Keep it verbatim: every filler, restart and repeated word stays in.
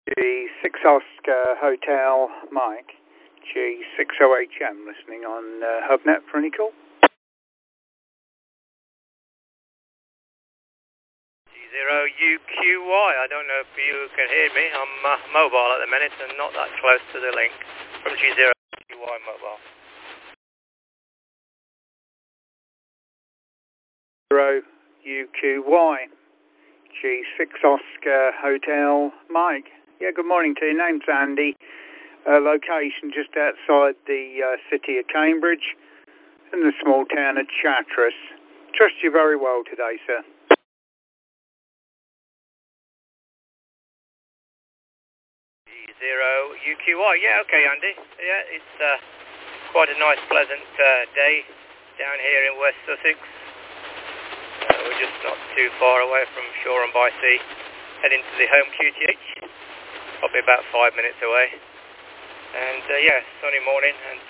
G six Oscar Hotel Mike, G six O H M, listening on uh, HubNet for any call. G zero U Q Y, I don't know if you can hear me. I'm uh, mobile at the minute and not that close to the link from G zero U Q Y mobile. zero U Q Y, G six Oscar Hotel Mike. Yeah, good morning to you. Name's Andy. Uh, location just outside the uh, city of Cambridge in the small town of Chatteris. Trust you very well today, sir. G zero U Q Y, yeah, okay, Andy. Yeah, it's uh, quite a nice, pleasant uh, day down here in West Sussex. Uh, we're just not too far away from Shoreham by Sea, heading to the home Q T H, probably about five minutes away. And uh, yeah, sunny morning and